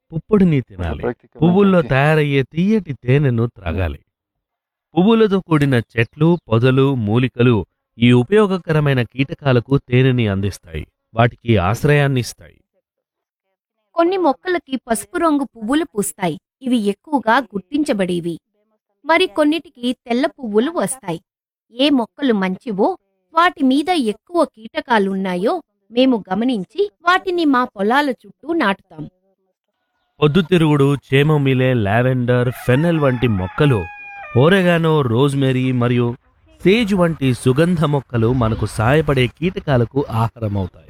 పుప్పొడిని తినాలి. పువ్వుల్లో తయారయ్యే తియ్యటి తేనెను త్రాగాలి. పువ్వులతో కూడిన చెట్లు, పొదలు, మూలికలు ఈ ఉపయోగకరమైన కీటకాలకు తేనెని అందిస్తాయి. వాటికి ఆశ్రయాన్నిస్తాయి. కొన్ని మొక్కలకి పసుపు రంగు పువ్వులు పూస్తాయి. ఇవి ఎక్కువగా గుర్తించబడేవి. మరి కొన్నిటికి తెల్ల పువ్వులు వస్తాయి. ఏ మొక్కలు మంచివో, వాటి మీద ఎక్కువ కీటకాలున్నాయో మేము గమనించి వాటిని మా పొలాల చుట్టూ నాటుతాం. పొద్దుతిరుగుడు, చేమమిలే, లావెండర్, ఫెన్నెల్ వంటి మొక్కలు, ఓరెగానో, రోజ్మెరీ మరియు సేజ్ వంటి సుగంధ మొక్కలు మనకు సాయపడే కీటకాలకు ఆహారమవుతాయి.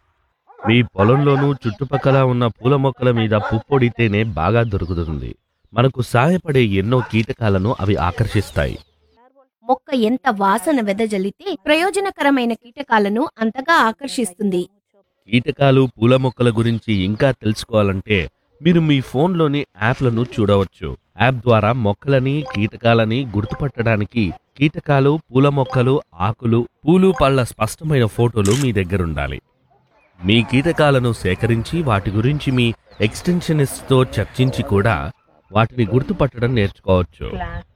మీ పొలంలోనూ చుట్టుపక్కల ఉన్న పూల మొక్కల మీద పుప్పొడి తేనె బాగా దొరుకుతుంది. మనకు సాయపడే ఎన్నో కీటకాలను అవి ఆకర్షిస్తాయి. మొక్క ఎంత వాసన వెదజల్లితే ప్రయోజనకరమైన కీటకాలను అంతగా ఆకర్షిస్తుంది. కీటకాలు, పూల మొక్కల గురించి ఇంకా తెలుసుకోవాలంటే మీరు మీ ఫోన్లోని యాప్లను చూడవచ్చు. యాప్ ద్వారా మొక్కలని, కీటకాలని గుర్తుపట్టడానికి కీటకాలు, పూల మొక్కలు, ఆకులు, పూలు, పళ్ళ స్పష్టమైన ఫోటోలు మీ దగ్గరుండాలి. మీ కీటకాలను సేకరించి వాటి గురించి మీ ఎక్స్టెన్షనిస్ట్తో చర్చించి కూడా వాటిని గుర్తుపట్టడం నేర్చుకోవచ్చు.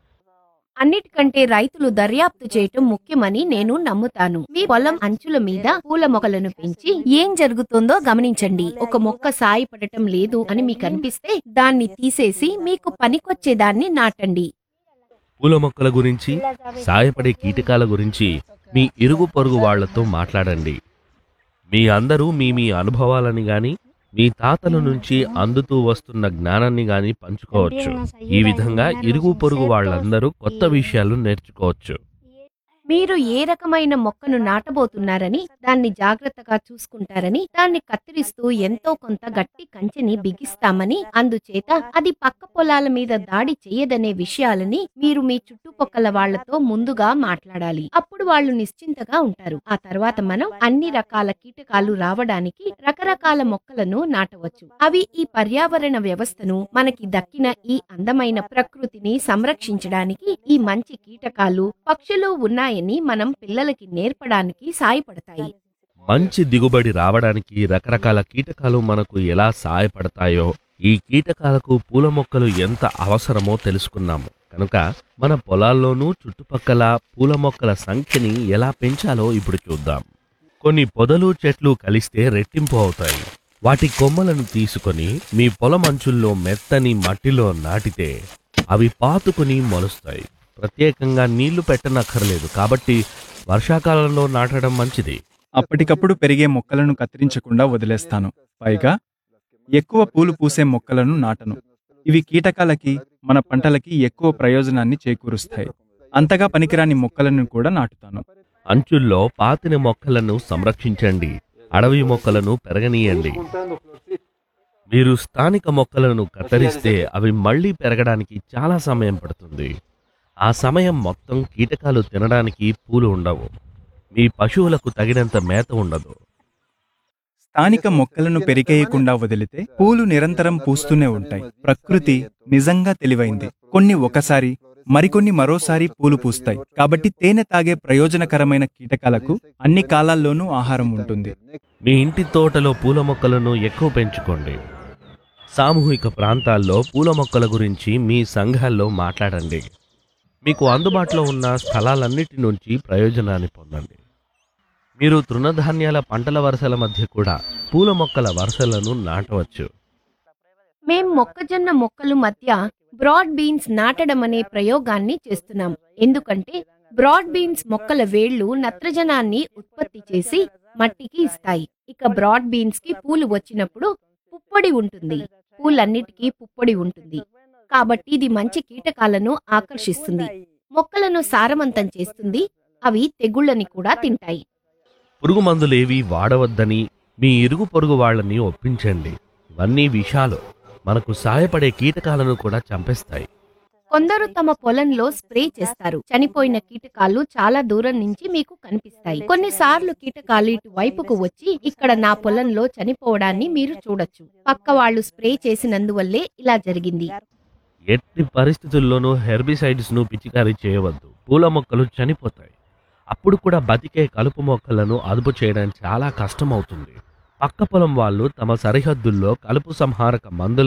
అన్నిటికంటే రైతులు దర్యాప్తు చేయటం ముఖ్యమని నేను నమ్ముతాను. మీ పొలం అంచుల మీద పూల మొక్కలను పెంచి ఏం జరుగుతుందో గమనించండి. ఒక మొక్క సాయపడటం లేదు అని మీకు అనిపిస్తే దాన్ని తీసేసి మీకు పనికొచ్చేదాన్ని నాటండి. పూల మొక్కల గురించి, సాయపడే కీటకాల గురించి మీ ఇరుగు పొరుగు వాళ్లతో మాట్లాడండి. మీ అందరూ మీ అనుభవాలని గాని, మీ తాతల నుంచి అందుతూ వస్తున్న జ్ఞానాన్ని గాని పంచుకోవచ్చు. ఈ విధంగా ఇరుగు పొరుగు వాళ్ళందరూ కొత్త విషయాలు నేర్చుకోవచ్చు. మీరు ఏ రకమైన మొక్కను నాటబోతున్నారని, దాన్ని జాగ్రత్తగా చూసుకుంటారని, దాన్ని కత్తిరిస్తూ ఎంతో కొంత గట్టి కంచెని బిగిస్తామని, అందుచేత అది పక్క పొలాల మీద దాడి చేయదనే విషయాలని మీరు మీ చుట్టుపక్కల వాళ్లతో ముందుగా మాట్లాడాలి. అప్పుడు వాళ్ళు నిశ్చింతగా ఉంటారు. ఆ తర్వాత మనం అన్ని రకాల కీటకాలు రావడానికి రకరకాల మొక్కలను నాటవచ్చు. అవి ఈ పర్యావరణ వ్యవస్థను, మనకి దక్కిన ఈ అందమైన ప్రకృతిని సంరక్షించడానికి ఈ మంచి కీటకాలు, పక్షులు ఉన్నాయి మనం పిల్లలకి నేర్పడానికి సాయపడతాయి. మంచి దిగుబడి రావడానికి రకరకాల కీటకాలు మనకు ఎలా సాయపడతాయో, ఈ కీటకాలకు పూల మొక్కలు ఎంత అవసరమో తెలుసుకున్నాము. కనుక మన పొలాల్లోనూ చుట్టుపక్కల పూల మొక్కల సంఖ్యని ఎలా పెంచాలో ఇప్పుడు చూద్దాం. కొన్ని పొదలు, చెట్లు కలిస్తే రెట్టింపు అవుతాయి. వాటి కొమ్మలను తీసుకొని మీ పొలం అంచుల్లో మెత్తని మట్టిలో నాటితే అవి పాతుకుని మొలుస్తాయి. ప్రత్యేకంగా నీళ్లు పెట్టనక్కర్లేదు. కాబట్టి వర్షాకాలంలో నాటడం మంచిది. అప్పటికప్పుడు పెరిగే మొక్కలను కత్తిరించకుండా వదిలేస్తాను. పైగా ఎక్కువ పూలు పూసే మొక్కలను నాటను. ఇవి కీటకాలకి, మన పంటలకి ఎక్కువ ప్రయోజనాన్ని చేకూరుస్తాయి. అంతగా పనికిరాని మొక్కలను కూడా నాటుతాను. అంచుల్లో పాతిన మొక్కలను సంరక్షించండి. అడవి మొక్కలను పెరగనీయండి. మీరు స్థానిక మొక్కలను కత్తిరిస్తే అవి మళ్లీ పెరగడానికి చాలా సమయం పడుతుంది. ఆ సమయం మొత్తం కీటకాలు తినడానికి పూలు ఉండవు. మీ పశువులకు తగినంత మేత ఉండదు. స్థానిక మొక్కలను పెరికేయకుండా వదిలితే పూలు నిరంతరం పూస్తూనే ఉంటాయి. ప్రకృతి నిజంగా తెలివైంది. కొన్ని ఒకసారి, మరికొన్ని మరోసారి పూలు పూస్తాయి. కాబట్టి తేనె తాగే ప్రయోజనకరమైన కీటకాలకు అన్ని కాలాల్లోనూ ఆహారం ఉంటుంది. మీ ఇంటి తోటలో పూల మొక్కలను ఎక్కువ పెంచుకోండి. సామూహిక ప్రాంతాల్లో పూల మొక్కల గురించి మీ సంఘాల్లో మాట్లాడండి. మీకు అందుబాటులో ఉన్న స్థలాలన్నిటి నుంచి ప్రయోజనాన్ని పొందండి. మీరు తృణధాన్యాల పంటల వరుసల మధ్య కూడా పూల మొక్కల వరుసలను నాటవచ్చు. మేం మొక్కజొన్న మొక్కలు మధ్య బ్రాడ్ బీన్స్ నాటడం అనే ప్రయోగాన్ని చేస్తున్నాం. ఎందుకంటే బ్రాడ్ బీన్స్ మొక్కల వేళ్లు నత్రజనాన్ని ఉత్పత్తి చేసి మట్టికి ఇస్తాయి. ఇక బ్రాడ్ బీన్స్ కి పూలు వచ్చినప్పుడు పుప్పొడి ఉంటుంది. పూలన్నిటికీ పుప్పొడి ఉంటుంది. కాబట్టి ఇది మంచి కీటకాలను ఆకర్షిస్తుంది. మొక్కలను సారవంతం చేస్తుంది. అవి తెగుళ్ళని కూడా తింటాయి. పురుగు మందులేవి వాడవద్దని మీ ఇరుగు పొరుగు వాళ్ళని ఒప్పించండి. ఇవన్నీ విషయాలు మనకు సాయపడే కీటకాలను కూడా చంపేస్తాయి. కొందరు తమ పొలంలో స్ప్రే చేస్తారు. చనిపోయిన కీటకాలు చాలా దూరం నుంచి మీకు కనిపిస్తాయి. కొన్నిసార్లు కీటకాలు ఇటు వైపుకు వచ్చి ఇక్కడ నా పొలంలో చనిపోవడాన్ని మీరు చూడొచ్చు. పక్క వాళ్ళు స్ప్రే చేసినందువల్లే ఇలా జరిగింది. ఎట్టి పరిస్థితుల్లోనూ హెర్బిసైడ్స్ ను పిచికారీ చేయవద్దు. పూల మొక్కలు చనిపోతాయి. అప్పుడు కూడా బతికే కలుపు మొక్కలను అదుపు చేయడం చాలా కష్టమవుతుంది. పక్క పొలం వాళ్ళు తమ సరిహద్దుల్లో కలుపు సంహారక మందుల